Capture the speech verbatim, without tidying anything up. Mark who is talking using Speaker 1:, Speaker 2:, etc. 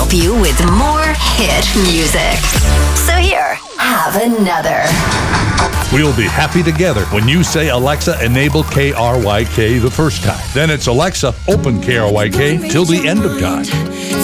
Speaker 1: help you with more hit music. So here, have another.
Speaker 2: We'll be happy together when you say, Alexa, enable K R Y K the first time. Then it's Alexa, open K R Y K till the end of time.